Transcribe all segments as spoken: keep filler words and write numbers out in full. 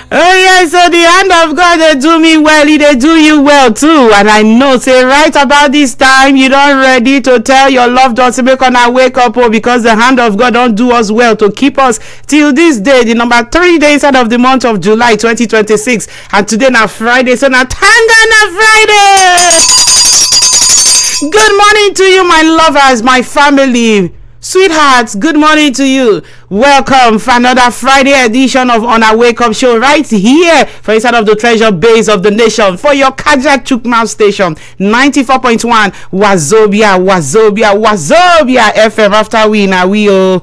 Oh yes, so the hand of God they do me well, he they do you well too. And I know say right about this time you don't ready to tell your loved ones to make on wake up oh, because the hand of God don't do us well to keep us till this day, the number three days out of the month of July twenty twenty-six. And today na Friday, so na Tangana Friday. Good morning to you, my lovers, my family. Sweethearts, good morning to you. Welcome for another Friday edition of On Our Wake Up Show right here for inside of the treasure base of the nation for your Kajak Chukmau station ninety-four point one Wazobia, Wazobia, Wazobia F M. After we now we oh.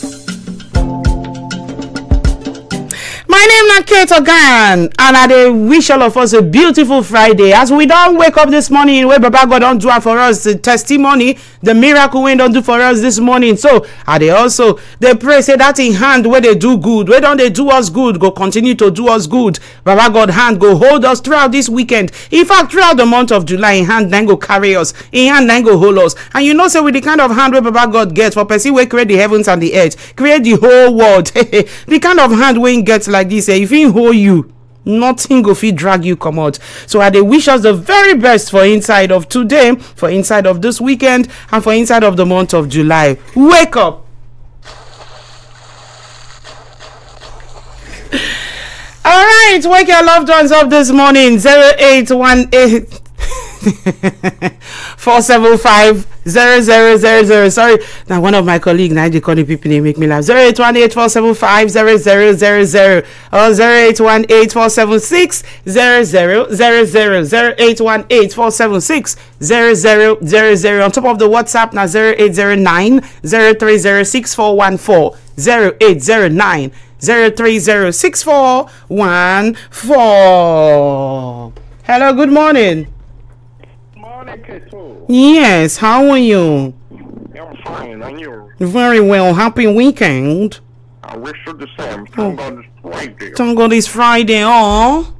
My name is Kate Ogan, and I dey wish all of us a beautiful Friday. As we don't wake up this morning, where Baba God don't do it for us, the testimony, the miracle we don't do for us this morning. So, I dey also they pray say that in hand where they do good, where don't they do us good, go continue to do us good. Baba God hand go hold us throughout this weekend. In fact, throughout the month of July, in hand then go carry us, in hand then go hold us. And you know, say with the kind of hand where Baba God gets for person where create the heavens and the earth, create the whole world, the kind of hand we get like this, eh, if he hold you, nothing go fit drag you come out. So I dey wish us the very best for inside of today, for inside of this weekend, and for inside of the month of July. Wake up. All right, wake your loved ones up this morning. Zero eight one eight four seven five zero zero zero zero. Sorry, now one of my colleagues now they call the people they make me laugh. Zero eight one eight four seven five zero zero zero zero or zero eight one eight four seven six zero zero zero zero zero eight one eight four seven six zero zero zero zero. On top of the WhatsApp now zero eight zero nine zero three zero six four one four zero eight zero nine zero three zero six four one four. Hello, good morning. Yes, how are you? I'm fine, and you? Very well. Happy weekend. I wish you the same. Thank God it's Friday. Thank God it's Friday, oh.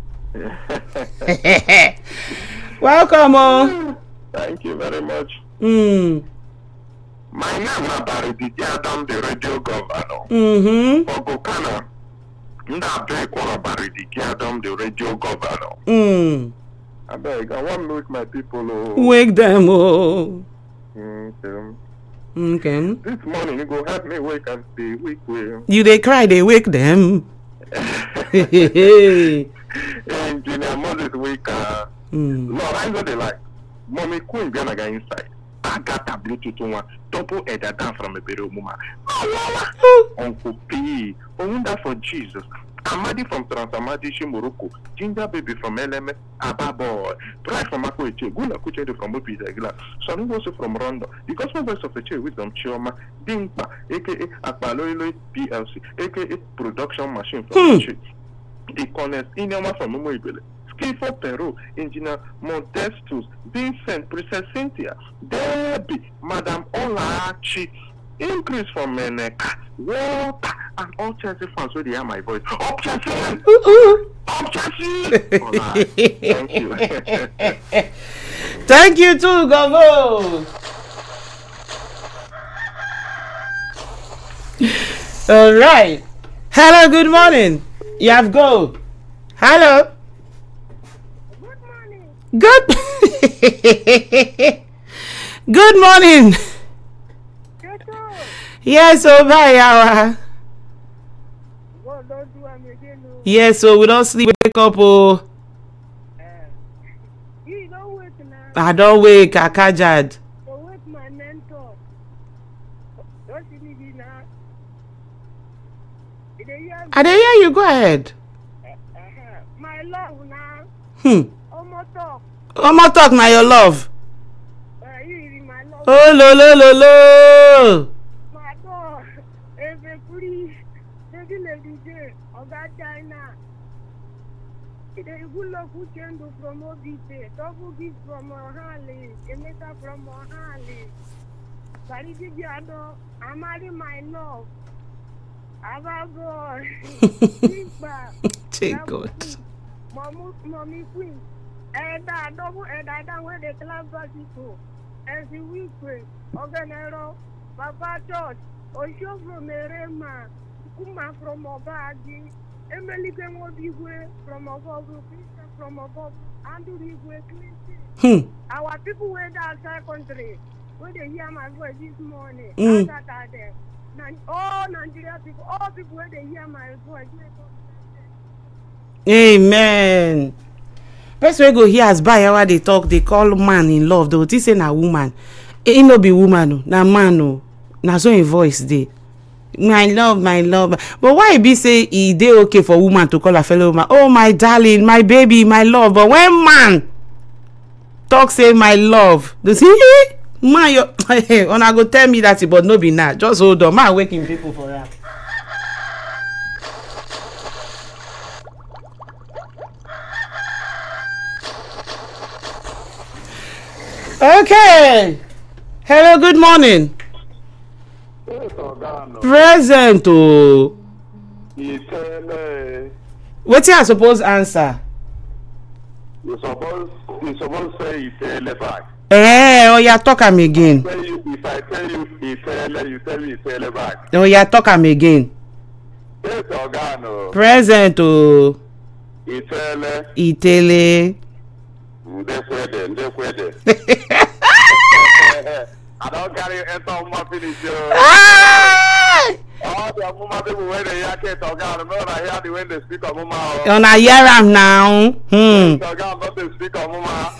Welcome, oh. Thank you very much. Mm. My name is Baridi Adam, the radio governor. Mm-hmm. Ogokana. Ndabe Kora Baridi Adam, the radio governor. Mm. I beg, I want to wake my people. Oh. Wake them, oh. Okay. Okay. This morning, you go help me wake and stay weak. Well. You they cry, they wake them. Engineer Moses wake up. Mm. Lord, I know they like. Mommy Queen gonna go inside. I got a Bluetooth one. Double header down from a better woman. Uncle P. Wonder for Jesus. Amadi from Transamadi Morocco, Ginger Baby from L M S, Abba Boy, Pride from Akoiche, Gula Kuche from Mopi Zagla, Sonny also from Rondo, the Gospel Voice of the Che Wisdom Chioma, Dimpa, aka Akbaloilo P L C, aka Production Machine from hmm. Che, the Connect Inema from Momoibele, Skifo Peru, Engineer Modestus, Vincent, Princess Cynthia, Debbie, Madame Olachi. Increase from Meneka, water, and all Chelsea fans where they hear my voice. Up Chelsea! Up Chelsea! Right. Thank you. Thank you too, Gavo. All right. Hello, good morning. You have go. Hello. Good morning. Good. Good morning. Yes, oh bye, hour. Yes, so we don't sleep. Wake up, oh. Uh, you don't wake now. I don't wake. I kajad. So wake my mentor. Don't see me now. I didn't hear you. Go ahead. Uh, uh, my love now. Hmm. Omo talk. Omo talk now your love. Uh, you hear my love. Oh lo lo lo lo. The Igula Kuchendo from Obite, Tofu gift from Ohali, Emeka from Ohali, Baridi Giado, Amari my love, Avago, take God. Mommy Queen, and I double and I don't wear the class people, and the week, Oganero, Papa George, Osho from Merema, Kuma from Obagi. Emily came over Igwe from above, Peter from above, Andrew Igwe, Hmm. Clinton. Our people went outside country. When they hear my voice this morning, Mm. I got them. All Nigeria people, all people when they hear my voice. Amen. Person wey go hear as by how they talk, they call man in love. Though this say na woman, e no be woman o, na man o. Na so im voice dey. My love, my love. But why e be say e dey okay for woman to call her fellow woman, oh my darling, my baby, my love, but when man talk say my love, they say man, you una go tell me that, but no be now. Just hold on, man, waking people for that. Okay. Hello, good morning. Yes, Oga, no. Present oh. You tell uh, Wetin I suppose answer? you suppose you suppose say you tell it back. Eh, oh yeah, talk am again. Tell you, if I tell you you tell you tell me you tell it back. Oh yeah, talk am again. Yes, Oga, no. Present oh. You tell uh, Itele. Ndekwede, Ndekwede. I don't carry enter my finish. Ah! All the Muma people when they hear Kate Oga, remember I hear the when they speak of Muma. Una hear am now. Hmm. Oga, not they speak of Muma.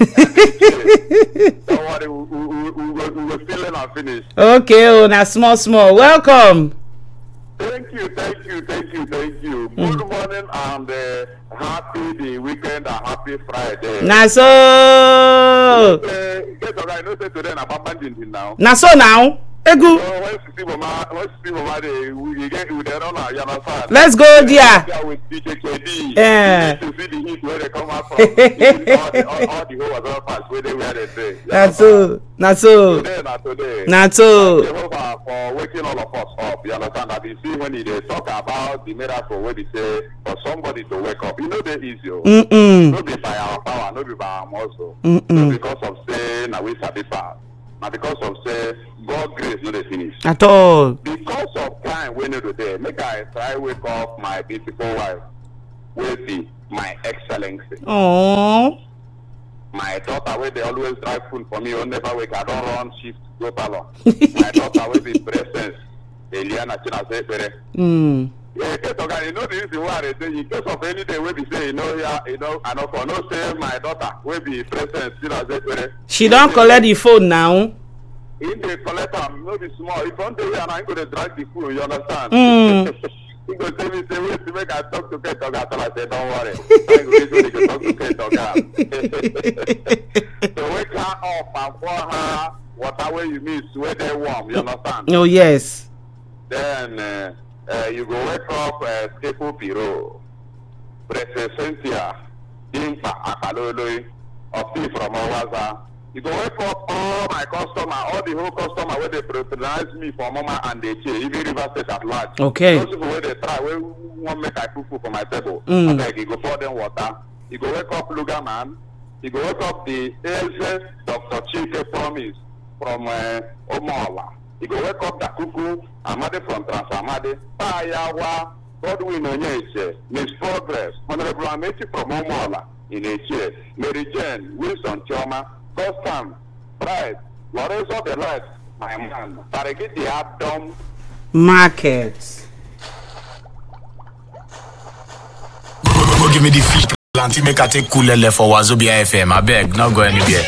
Don't worry, we we we we we will fill in and finish. Okay, oh, na small small. Welcome. Thank you, thank you, thank you, thank you. Good morning and uh, happy the weekend and happy Friday. Na so. Uh, get Oga, I know say today na Babandin now. Na so now. Egu. So when you see Mama, when you see Mama, they we get with the runner, you understand? Let's go there. With D J K D. Yeah. To see the heat where they come out from. all, the, all, all the whole other parts where they where they say. Na so. Na so. Today, not today. Na so. Jehovah for waking all of us up. You understand that? You see when they talk about the miracle where they say for somebody to wake up, you know they easy. Mm mm. Not be by our power, not be by our muscle. Mm mm. Not because of say now we sabi pass. Now because of say God grace no dey finish. At all. Because of time wey no dey there, make I try wake up my beautiful wife, wey be my excellency. Oh. My daughter wey dey always drive food for me, o never wake, I don run shift go salon. My daughter wey be presence, Eliana Chinase Pere. Hmm. Yeah, case of you know the reason why I say in case of any day wey be say you know yeah, you know I no for no say my daughter wey be presence Chinase Pere. She don collect the phone now. In the collect am no be small. If one day here and I go to drag the food, you understand? Mm. He go tell me say wait to make I talk to Kate Oga. I say don't worry. I go reason you go talk to Kate Oga. So wake her up and pour her water where you miss where they warm. You understand? Oh yes. Then uh, uh, you go wake up uh, Skepo Piro, Princess Cynthia, Impa Akaloloi, of tea from Owaza. You go wake up all my customer, all the whole customer where they patronize me for Mama and they cheer, even River State at large. Okay. Those people where they try, where want make I cook food for my table. Mm. I beg, you go pour them water. You go wake up Lugaman. You go wake up the Else Doctor Chike Promise from uh, Omola. You go wake up the Kuku Amade from Transamade. Payawa, Godwin Onyeche, Miss Progress, Honorable Ameti from Omola in Eche, Mary Jane, Wilson Choma. First time, right? Lorenzo the light, my man. Target the Abdom Market. Go give me the feet plenty make I take cool left for Wazobia F M. I beg, not go anywhere.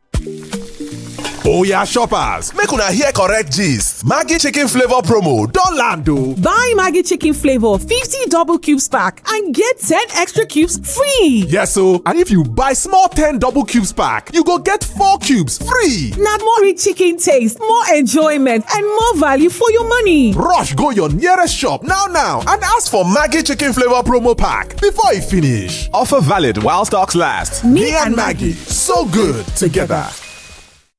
Oh yeah, shoppers, make una hear correct gist. Maggi chicken flavor promo don land o. Buy Maggi chicken flavor fifty double cubes pack and get ten extra cubes free. Yes o, and if you buy small ten double cubes pack, you go get four cubes free. Na more rich chicken taste, more enjoyment and more value for your money. Rush go your nearest shop now now and ask for Maggi chicken flavor promo pack before e finish. Offer valid while stocks last. Me, Me and Maggi, so good together.